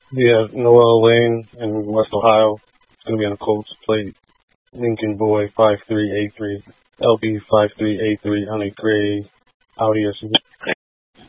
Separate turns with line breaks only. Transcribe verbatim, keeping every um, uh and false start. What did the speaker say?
We have Noel Lane in West Ohio. It's going to be on a Colts plate. Lincoln Boy five three eight three. L B five three eight three on a gray Audi S U V.